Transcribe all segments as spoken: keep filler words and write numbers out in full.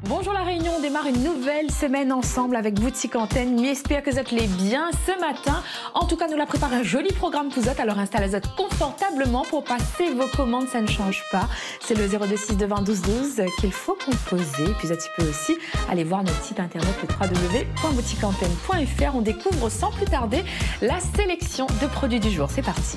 Bonjour La Réunion, on démarre une nouvelle semaine ensemble avec Boutique Antenne. Nous espérons que vous êtes les bien ce matin. En tout cas, nous la préparons un joli programme pour vous. Alors installez-vous confortablement pour passer vos commandes, ça ne change pas. C'est le zéro deux six deux vingt douze douze qu'il faut composer. Puis tu peux aussi aller voir notre site internet le w w w point boutique antenne point f r. On découvre sans plus tarder la sélection de produits du jour. C'est parti.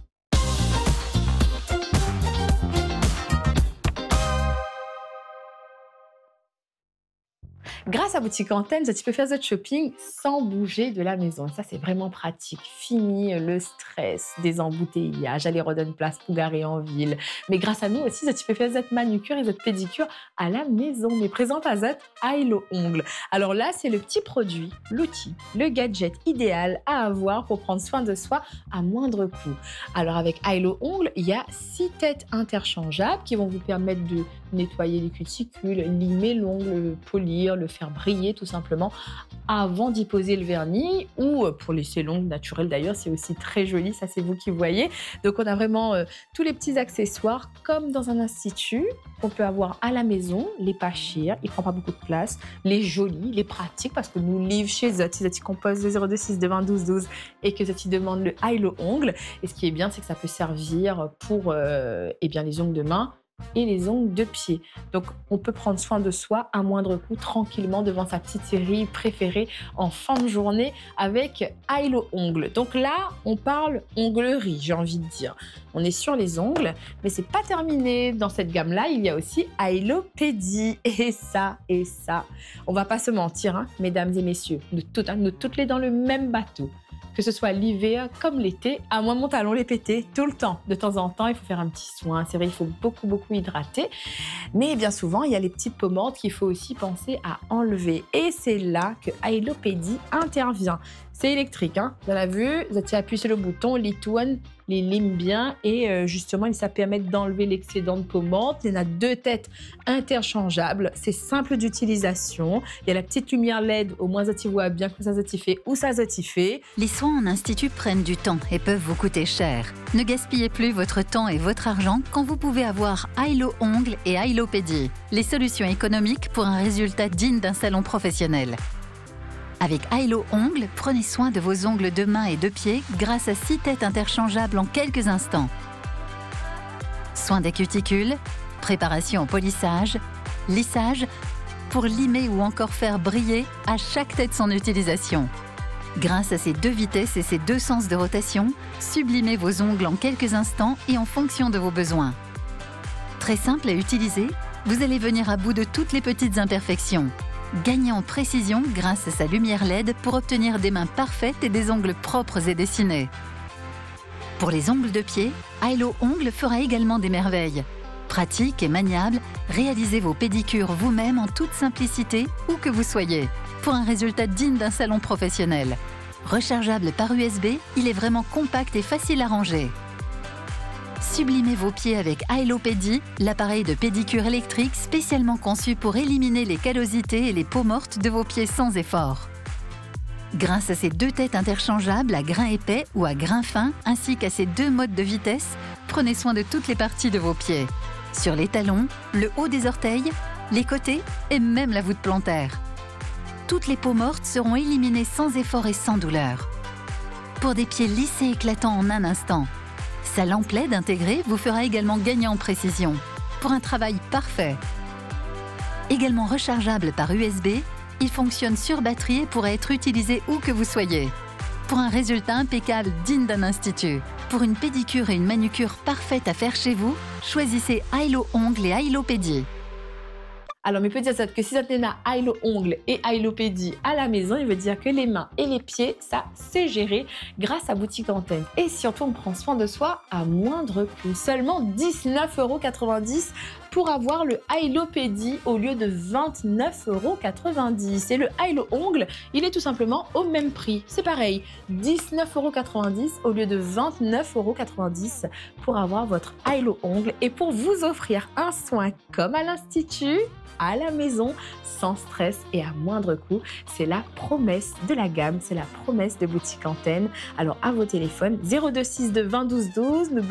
Grâce à Boutique Antenne, tu peux faire votre shopping sans bouger de la maison. Ça, c'est vraiment pratique. Fini le stress des embouteillages, aller redonner place pour garer en ville. Mais grâce à nous aussi, tu peux faire votre manucure et votre pédicure à la maison. Mais présente à votre Ailo Ongles. Alors là, c'est le petit produit, l'outil, le gadget idéal à avoir pour prendre soin de soi à moindre coût. Alors avec Ailo Ongles, il y a six têtes interchangeables qui vont vous permettre de nettoyer les cuticules, limer l'ongle, polir, le faire briller tout simplement avant d'y poser le vernis ou pour laisser l'ongle naturel d'ailleurs, c'est aussi très joli, ça c'est vous qui voyez. Donc on a vraiment euh, tous les petits accessoires comme dans un institut qu'on peut avoir à la maison, les pas chers, il prend pas beaucoup de place, les jolis, les pratiques parce que nous livre chez eux, si tu composes le zéro deux six deux vingt douze douze et que tu demandes le Ailo Ongles. Et ce qui est bien, c'est que ça peut servir pour euh, eh bien, les ongles de main et les ongles de pied. Donc, on peut prendre soin de soi à moindre coût, tranquillement, devant sa petite série préférée en fin de journée avec Ailo Ongles. Donc là, on parle onglerie, j'ai envie de dire. On est sur les ongles, mais c'est pas terminé. Dans cette gamme-là, il y a aussi Ailo Pedi. Et ça, et ça. On va pas se mentir, hein, mesdames et messieurs. Nous toutes, hein, nous toutes les dans le même bateau. Que ce soit l'hiver comme l'été, à moi mon talon les péter tout le temps. De temps en temps, il faut faire un petit soin. C'est vrai, il faut beaucoup, beaucoup hydrater. Mais bien souvent, il y a les petites peaux mortes qu'il faut aussi penser à enlever. Et c'est là que Ailo Pedi intervient. C'est électrique, hein. Vous avez vu, vous avez appuyé sur le bouton, les tourne, les lime bien et euh, justement, ça permet d'enlever l'excédent de peau morte. Il y en a deux têtes interchangeables. C'est simple d'utilisation. Il y a la petite lumière L E D, au moins ça t'y voit bien que ça t'y fait ou ça t'y fait. Les soins en institut prennent du temps et peuvent vous coûter cher. Ne gaspillez plus votre temps et votre argent quand vous pouvez avoir Ailo Ongles et Ailo Pedi. Les solutions économiques pour un résultat digne d'un salon professionnel. Avec Ailo Ongles, prenez soin de vos ongles de main et de pied grâce à six têtes interchangeables en quelques instants. Soin des cuticules, préparation au polissage, lissage, pour limer ou encore faire briller à chaque tête son utilisation. Grâce à ces deux vitesses et ces deux sens de rotation, sublimez vos ongles en quelques instants et en fonction de vos besoins. Très simple à utiliser, vous allez venir à bout de toutes les petites imperfections. Gagnez en précision grâce à sa lumière L E D pour obtenir des mains parfaites et des ongles propres et dessinés. Pour les ongles de pied, Ailo Ongles fera également des merveilles. Pratique et maniable, réalisez vos pédicures vous-même en toute simplicité, où que vous soyez, pour un résultat digne d'un salon professionnel. Rechargeable par U S B, il est vraiment compact et facile à ranger. Sublimez vos pieds avec Ailo Pedi, l'appareil de pédicure électrique spécialement conçu pour éliminer les callosités et les peaux mortes de vos pieds sans effort. Grâce à ces deux têtes interchangeables à grains épais ou à grains fins, ainsi qu'à ces deux modes de vitesse, prenez soin de toutes les parties de vos pieds. Sur les talons, le haut des orteils, les côtés et même la voûte plantaire. Toutes les peaux mortes seront éliminées sans effort et sans douleur. Pour des pieds lisses et éclatants en un instant. Sa lampe L E D intégrée vous fera également gagner en précision, pour un travail parfait. Également rechargeable par U S B, il fonctionne sur batterie et pourra être utilisé où que vous soyez. Pour un résultat impeccable digne d'un institut. Pour une pédicure et une manucure parfaite à faire chez vous, choisissez Ailo Ongles et Ailo Pedi. Alors, mais peut dire ça que si ça t'en a Ailo Ongles et Ailo Pedi à la maison, il veut dire que les mains et les pieds, ça, c'est géré grâce à Boutique Antenne. Et surtout, on prend soin de soi à moindre coût. Seulement dix-neuf euros quatre-vingt-dix pour avoir le Ailo Pedi au lieu de vingt-neuf euros quatre-vingt-dix. Et le Ailo Ongles, il est tout simplement au même prix. C'est pareil, dix-neuf euros quatre-vingt-dix au lieu de vingt-neuf euros quatre-vingt-dix pour avoir votre Ailo Ongles et pour vous offrir un soin comme à l'Institut, à la maison, sans stress et à moindre coût. C'est la promesse de la gamme, c'est la promesse de Boutique Antenne. Alors à vos téléphones, zéro deux six deux vingt douze douze.